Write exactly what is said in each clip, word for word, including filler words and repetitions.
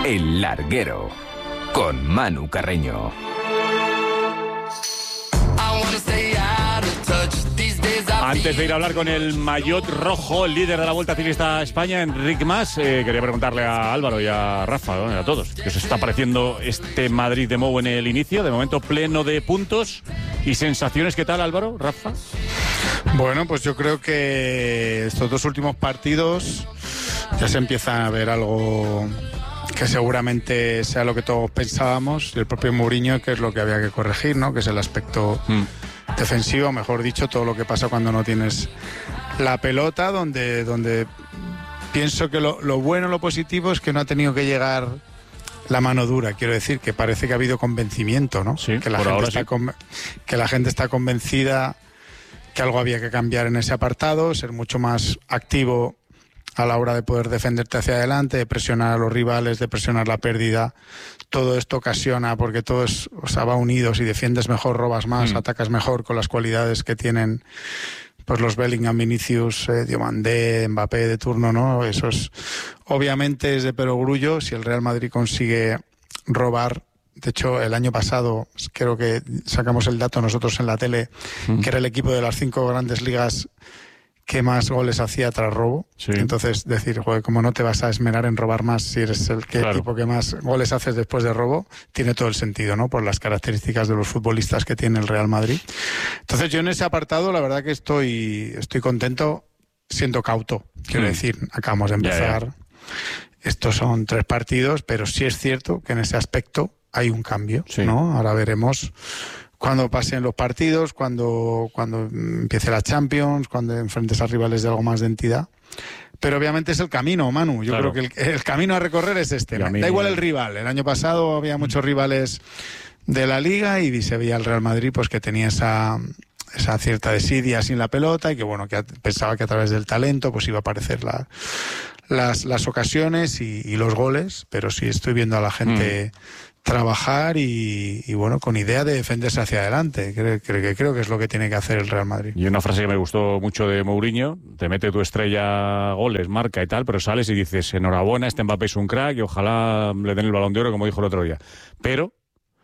El Larguero, con Manu Carreño. Antes de ir a hablar con el maillot rojo, el líder de la Vuelta Ciclista a España, Enric Mas, eh, quería preguntarle a Álvaro y a Rafa, ¿no? A todos, ¿qué os está pareciendo este Madrid de Mou en el inicio? De momento pleno de puntos y sensaciones. ¿Qué tal, Álvaro, Rafa? Bueno, pues yo creo que estos dos últimos partidos ya se empieza a ver algo que seguramente sea lo que todos pensábamos, y el propio Mourinho, que es lo que había que corregir, ¿no? Que es el aspecto mm. defensivo, mejor dicho, todo lo que pasa cuando no tienes la pelota, donde, donde pienso que lo, lo bueno, lo positivo es que no ha tenido que llegar la mano dura. Quiero decir que parece que ha habido convencimiento, ¿no? Sí, que la por gente ahora está sí. con, que la gente está convencida que algo había que cambiar en ese apartado, ser mucho más activo a la hora de poder defenderte hacia adelante, de presionar a los rivales, de presionar la pérdida. Todo esto ocasiona, porque todo es, o sea, va unido. Si defiendes mejor, robas más, mm. atacas mejor con las cualidades que tienen pues los Bellingham, Vinicius, eh, Diomandé, Mbappé de turno, ¿no? Eso es, obviamente es de perogrullo. Si el Real Madrid consigue robar, de hecho el año pasado creo que sacamos el dato nosotros en la tele, mm. que era el equipo de las cinco grandes ligas que más goles hacía tras robo. Sí. Entonces decir, joder, como no te vas a esmerar en robar más si eres el que, claro. equipo que más goles haces después de robo, tiene todo el sentido, ¿no? Por las características de los futbolistas que tiene el Real Madrid. Entonces yo en ese apartado la verdad que estoy estoy contento, siendo cauto. Quiero mm. decir, acabamos de empezar. Yeah, yeah. Estos son tres partidos, pero sí es cierto que en ese aspecto hay un cambio, sí. ¿no? Ahora veremos cuando pasen los partidos, cuando, cuando empiece la Champions, cuando enfrentes a rivales de algo más de entidad. Pero obviamente es el camino, Manu. Yo claro. creo que el, el camino a recorrer es este. Da igual el rival. El año pasado había muchos rivales de la Liga y se veía el Real Madrid pues que tenía esa, esa cierta desidia sin la pelota y que bueno, que pensaba que a través del talento pues iba a aparecer la, las, las ocasiones y, y los goles. Pero sí estoy viendo a la gente Mm. trabajar y, y bueno, con idea de defenderse hacia adelante. Creo, creo, creo que es lo que tiene que hacer el Real Madrid. Y una frase que me gustó mucho de Mourinho: te mete tu estrella, goles, marca y tal, pero sales y dices, enhorabuena, este Mbappé es un crack y ojalá le den el Balón de Oro, como dijo el otro día. Pero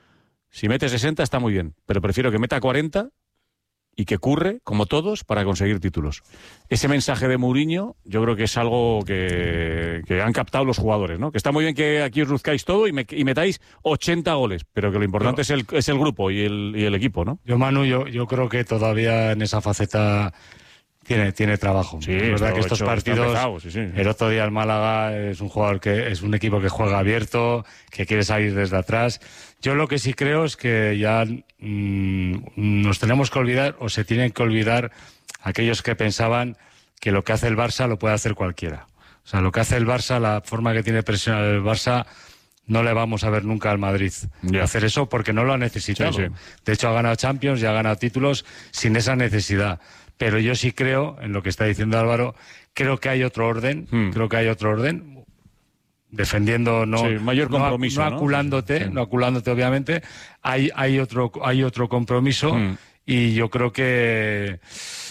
si mete sesenta está muy bien, pero prefiero que meta cuarenta y que curre, como todos, para conseguir títulos. Ese mensaje de Mourinho yo creo que es algo que, que han captado los jugadores, ¿no? Que está muy bien que aquí os luzcáis todo y, me, y metáis ochenta goles, pero que lo importante yo, es, el, es el grupo y el, y el equipo, ¿no? Yo, Manu, yo, yo creo que todavía en esa faceta tiene, tiene trabajo. Sí, es verdad que estos hecho, partidos, empezado, sí, sí. El otro día el Málaga es un jugador que es un equipo que juega abierto, que quiere salir desde atrás. Yo lo que sí creo es que ya mmm, nos tenemos que olvidar, o se tienen que olvidar, aquellos que pensaban que lo que hace el Barça lo puede hacer cualquiera. O sea, lo que hace el Barça, la forma que tiene presionar el Barça, no le vamos a ver nunca al Madrid yeah. hacer eso porque no lo ha necesitado. Sí, sí. De hecho, ha ganado Champions y ha ganado títulos sin esa necesidad. Pero yo sí creo, en lo que está diciendo Álvaro, creo que hay otro orden, hmm. creo que hay otro orden, defendiendo, no, sí, mayor compromiso, no, no aculándote, sí. no aculándote obviamente, hay, hay otro, hay otro compromiso hmm. y yo creo que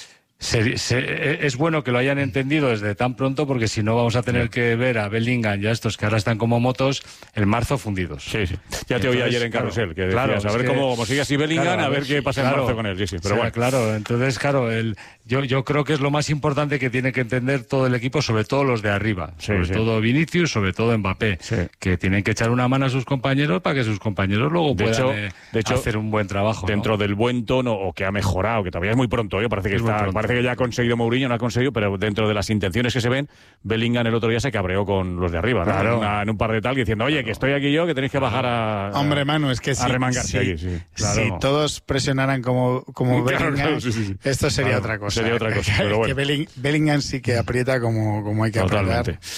Se, se, es bueno que lo hayan entendido desde tan pronto, porque si no vamos a tener sí. que ver a Bellingham y a estos que ahora están como motos en marzo fundidos. Sí, sí. Ya te oí ayer en Carrusel, que decías, claro, a ver que, cómo, cómo sigue así Bellingham, claro, a ver qué pasa claro, en marzo con él. Sí, sí, pero o sea, bueno. Claro, entonces, claro, el, yo, yo creo que es lo más importante que tiene que entender todo el equipo, sobre todo los de arriba, sí, sobre sí. todo Vinicius, sobre todo Mbappé, sí. que tienen que echar una mano a sus compañeros para que sus compañeros luego de puedan hecho, eh, de hecho, hacer un buen trabajo. Dentro ¿no? del buen tono, o que ha mejorado, que todavía es muy pronto, ¿eh? parece que está, parece que ya ha conseguido Mourinho, no ha conseguido, pero dentro de las intenciones que se ven, Bellingham el otro día se cabreó con los de arriba, ¿no? Claro. en, una, en un par de tal, diciendo, oye, claro. que estoy aquí yo, que tenéis que bajar a... a Hombre, Manu, es que si, remangarse si, aquí, sí. Claro. Si todos presionaran como, como claro, Bellingham, claro, sí, sí. esto sería claro, otra cosa. Sería otra cosa, pero bueno. Que Bellingham sí que aprieta como, como hay que Totalmente. apretar.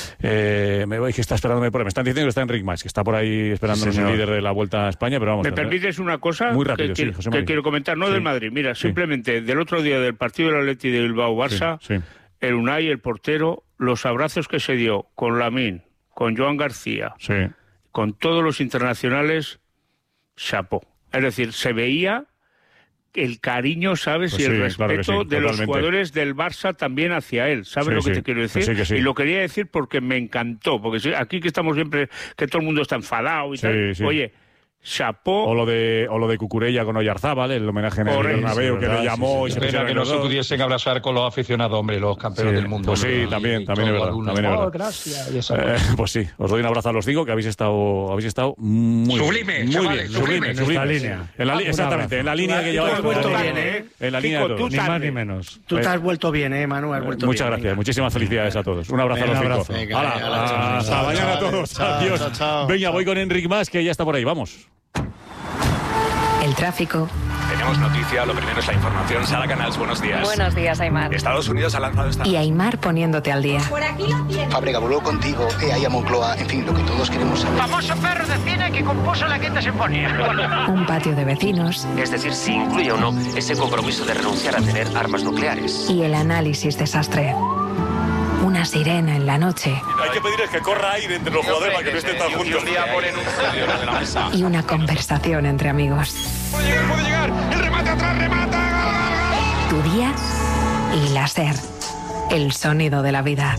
Eh, me voy, que está esperándome por ahí. Me están diciendo que está Enric Mas, que está por ahí esperándonos sí, el líder de la Vuelta a España, pero vamos. ¿Me permites una cosa? Muy rápido, que, sí, José que quiero comentar, no sí. del Madrid. Mira, sí. simplemente del otro día del partido del Atleti de Bilbao-Barça, sí, sí. el Unai, el portero, los abrazos que se dio con Lamine, con Joan García, sí. con todos los internacionales, chapó. Es decir, se veía el cariño, ¿sabes? Pues y el sí, respeto claro que sí, de totalmente. los jugadores del Barça también hacia él. ¿Sabes Sí, lo que sí, te quiero que decir? sí, que sí. Y lo quería decir porque me encantó. Porque sí, aquí que estamos siempre, que todo el mundo está enfadado y Sí, tal. sí. Oye, chapó. O lo de o lo de Cucurella con Oyarzábal, el homenaje en el Correcto. Bernabéu, Sí, que verdad, le llamó sí, sí, y sí. se Pena pusieron que no los se dos. pudiesen abrazar con los aficionados, hombre, los campeones Sí, del mundo. pues sí, ¿no? también, Y también es todo verdad, alguno, también es "Oh, verdad". gracias. Y esa- Eh, pues sí, os doy un abrazo a los cinco, que habéis estado habéis estado muy Sublime, muy chavales, bien, sublime. sublime, sublime. En esta línea. En la li- Un exactamente, abrazo. en la línea que Tú lleváis. has vuelto en la- bien, ¿eh? En la línea Kiko, de tú todos. Ni más tarde. ni menos. Tú te Eh, has vuelto bien, ¿eh, Manu? Has vuelto Muchas bien. gracias, Venga. muchísimas felicidades a todos. Un abrazo Venga, a los un cinco. abrazo. Venga, Hala, venga, hala, hasta chao, mañana a chao, todos. chao, Adiós. chao, chao, Venga, chao. voy con Enric Mas, que ya está por ahí. Vamos. El tráfico. Tenemos noticia, lo primero es la información. Sara Canals, buenos días. Buenos días, Aymar. Estados Unidos ha lanzado esta... Y Aymar poniéndote al día. Fábrega voló contigo, e aí a Moncloa, en fin, lo que todos queremos saber. Famoso perro de cine que compuso la Quinta Sinfonía. Un patio de vecinos Es decir, si incluye o no ese compromiso de renunciar a tener armas nucleares. y el análisis desastre. Una sirena en la noche Hay que pedirles que corra aire entre los jugadores para que no estén tan juntos. y una conversación entre amigos. Puede llegar, puede llegar. El remate atrás, remata. Tu día y la SER. El sonido de la vida.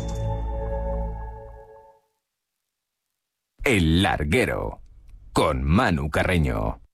El Larguero, con Manu Carreño.